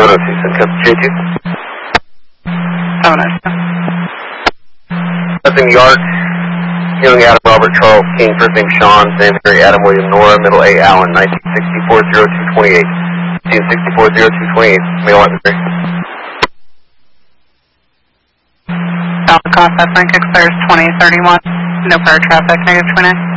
702 Simcoe J2. 702. Nothing York. Young Adam Robert Charles King, first name Sean, Sam Harry Adam William Nora, middle A Allen, 1964-0228. 1964-0228, mail atmosphere. Alpha Costa, Frank expires 2031. No prior traffic, negative 29.